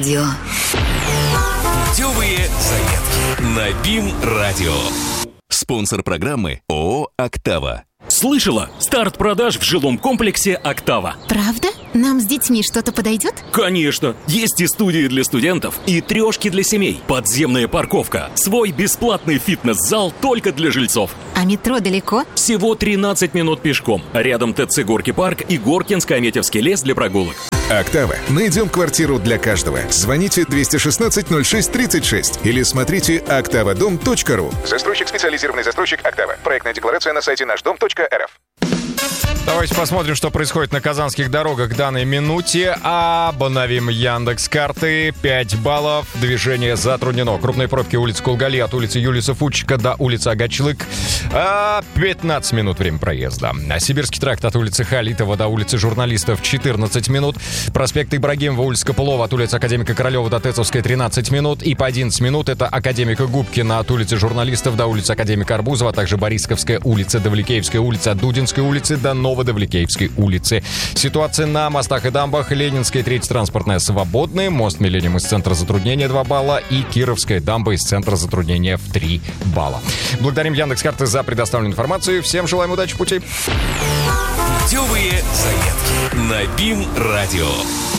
радио. Путевые заметки на БИМ-радио. Спонсор программы ООО «Октава». Слышала? Старт продаж в жилом комплексе «Октава». Правда? Нам с детьми что-то подойдет? Конечно! Есть и студии для студентов, и трешки для семей, подземная парковка, свой бесплатный фитнес-зал только для жильцов. А метро далеко? Всего 13 минут пешком. Рядом ТЦ «Горки парк» и Горкинско-Аметьевский лес для прогулок. «Октава». Найдем квартиру для каждого. Звоните 216-06-36 или смотрите oktavadom.ru. Застройщик, специализированный застройщик «Октава». Проектная декларация на сайте нашдом.рф. Давайте посмотрим, что происходит на казанских дорогах в данной минуте. Обновим Яндекс.Карты. 5 баллов. Движение затруднено. Крупные пробки улицы Кулгали от улицы Юлиса Фучика до улицы Агачлык. 15 минут время проезда. Сибирский тракт от улицы Халитова до улицы Журналистов 14 минут. Проспект Ибрагимова, улица Копылова от улицы Академика Королева до Тецовской 13 минут. И по 11 минут это Академика Губкина от улицы Журналистов до улицы Академика Арбузова, а также Борисковская улица, Давликеевская улица от Дудинской улицы до Новодавликеевской улицы. Ситуация на мостах и дамбах. Ленинская, 3-я транспортная свободная. Мост Миллениум из центра затруднения 2 балла. И Кировская дамба из центра затруднения в 3 балла. Благодарим Яндекс.Карты за предоставленную информацию. Всем желаем удачи в пути. Путевые заметки на БИМ-радио.